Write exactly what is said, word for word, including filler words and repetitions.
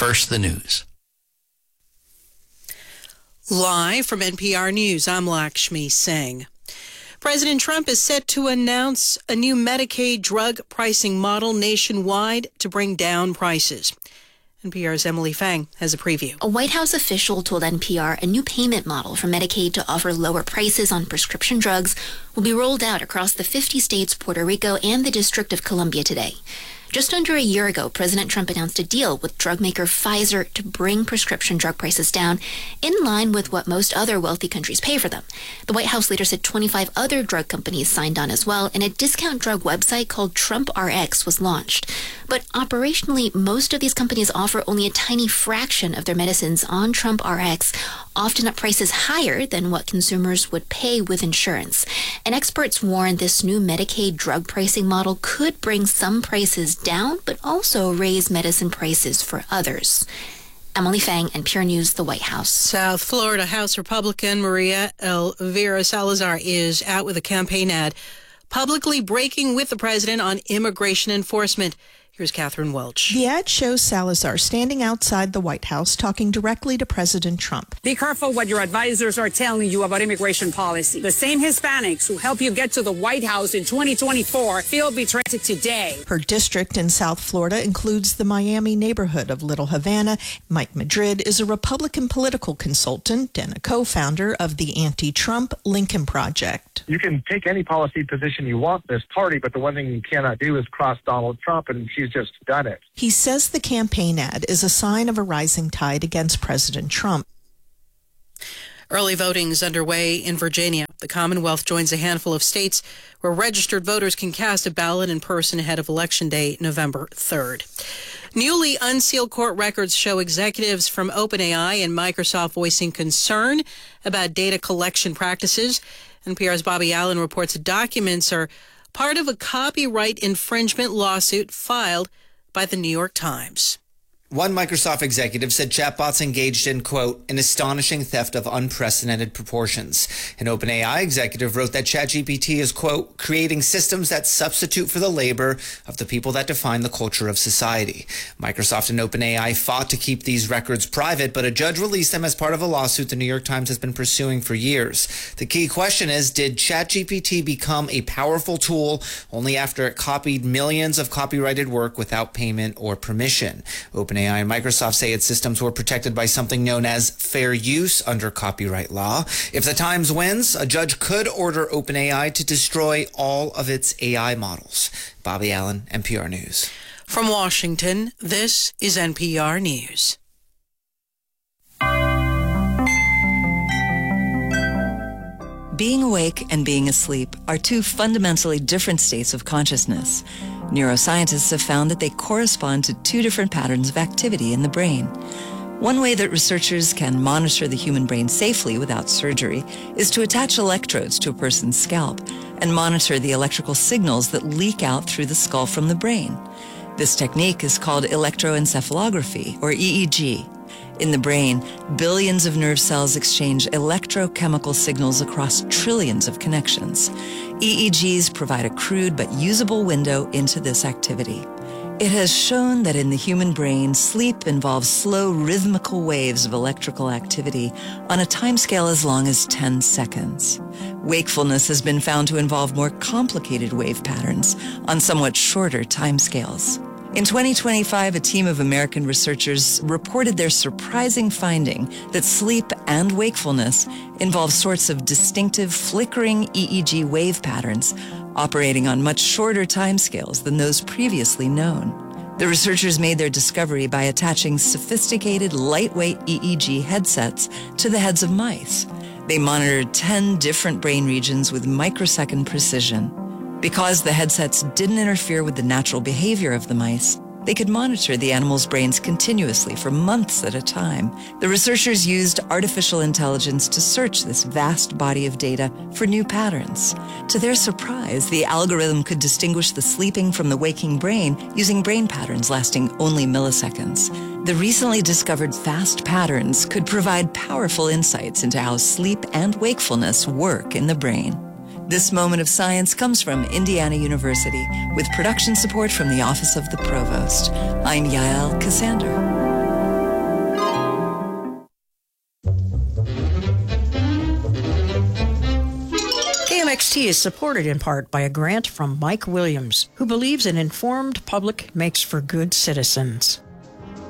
First, the news. Live from N P R News, I'm Lakshmi Singh. President Trump is set to announce a new Medicaid drug pricing model nationwide to bring down prices. N P R's Emily Fang has a preview. A White House official told N P R a new payment model for Medicaid to offer lower prices on prescription drugs will be rolled out across the fifty states, Puerto Rico, and the District of Columbia today. Just under a year ago, President Trump announced a deal with drug maker Pfizer to bring prescription drug prices down in line with what most other wealthy countries pay for them. The White House later said twenty-five other drug companies signed on as well, and a discount drug website called Trump R X was launched. But operationally, most of these companies offer only a tiny fraction of their medicines on Trump R X, often at prices higher than what consumers would pay with insurance. And experts warn this new Medicaid drug pricing model could bring some prices down, but also raise medicine prices for others. Emily Fang, N P R News, the White House. South Florida House Republican Maria Elvira Salazar is out with a campaign ad publicly breaking with the president on immigration enforcement. Here's Catherine Welch. The ad shows Salazar standing outside the White House talking directly to President Trump. Be careful what your advisors are telling you about immigration policy. The same Hispanics who help you get to the White House in twenty twenty-four feel betrayed today. Her district in South Florida includes the Miami neighborhood of Little Havana. Mike Madrid is a Republican political consultant and a co-founder of the anti-Trump Lincoln Project. You can take any policy position you want in this party, but the one thing you cannot do is cross Donald Trump, and she's just done it. He says the campaign ad is a sign of a rising tide against President Trump. Early voting is underway in Virginia. The Commonwealth joins a handful of states where registered voters can cast a ballot in person ahead of Election Day, November third. Newly unsealed court records show executives from OpenAI and Microsoft voicing concern about data collection practices. N P R's Bobby Allen reports the documents are part of a copyright infringement lawsuit filed by the New York Times. One Microsoft executive said chatbots engaged in, quote, an astonishing theft of unprecedented proportions. An OpenAI executive wrote that ChatGPT is, quote, creating systems that substitute for the labor of the people that define the culture of society. Microsoft and OpenAI fought to keep these records private, but a judge released them as part of a lawsuit the New York Times has been pursuing for years. The key question is, did ChatGPT become a powerful tool only after it copied millions of copyrighted work without payment or permission? OpenAI and Microsoft say its systems were protected by something known as fair use under copyright law. If the Times wins, a judge could order OpenAI to destroy all of its A I models. Bobby Allen, N P R News. From Washington, this is N P R News. Being awake and being asleep are two fundamentally different states of consciousness. Neuroscientists have found that they correspond to two different patterns of activity in the brain. One way that researchers can monitor the human brain safely without surgery is to attach electrodes to a person's scalp and monitor the electrical signals that leak out through the skull from the brain. This technique is called electroencephalography, or E E G. In the brain, billions of nerve cells exchange electrochemical signals across trillions of connections. E E Gs provide a crude but usable window into this activity. It has shown that in the human brain, sleep involves slow rhythmical waves of electrical activity on a timescale as long as ten seconds. Wakefulness has been found to involve more complicated wave patterns on somewhat shorter timescales. In twenty twenty-five, a team of American researchers reported their surprising finding that sleep and wakefulness involve sorts of distinctive flickering E E G wave patterns operating on much shorter timescales than those previously known. The researchers made their discovery by attaching sophisticated, lightweight E E G headsets to the heads of mice. They monitored ten different brain regions with microsecond precision. Because the headsets didn't interfere with the natural behavior of the mice, they could monitor the animals' brains continuously for months at a time. The researchers used artificial intelligence to search this vast body of data for new patterns. To their surprise, the algorithm could distinguish the sleeping from the waking brain using brain patterns lasting only milliseconds. The recently discovered fast patterns could provide powerful insights into how sleep and wakefulness work in the brain. This moment of science comes from Indiana University with production support from the Office of the Provost. I'm Yael Cassander. X T is supported in part by a grant from Mike Williams, who believes an informed public makes for good citizens.